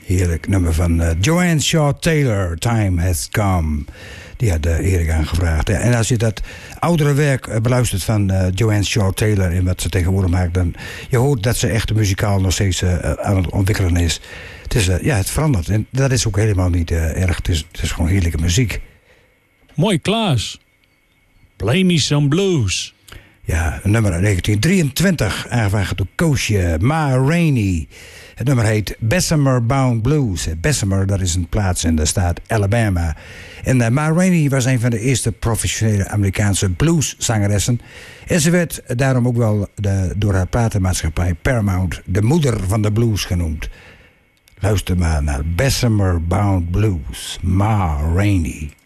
Heerlijk nummer van Joanne Shaw Taylor, Time Has Come. Die had Erik aangevraagd. En als je dat oudere werk beluistert van Joanne Shaw Taylor en wat ze tegenwoordig maakt, dan je hoort dat ze echt muzikaal nog steeds aan het ontwikkelen is. Het is het verandert. En dat is ook helemaal niet erg. Het is gewoon heerlijke muziek. Mooi, Klaas. Play Me Some Blues. Ja, een nummer uit 1923, aangevraagd door Koosje, Ma Rainey. Het nummer heet Bessemer Bound Blues. Bessemer, dat is een plaats in de staat Alabama. En Ma Rainey was een van de eerste professionele Amerikaanse blueszangeressen. En ze werd daarom ook wel door haar platenmaatschappij Paramount de moeder van de blues genoemd. Luister maar naar Bessemer Bound Blues, Ma Rainey.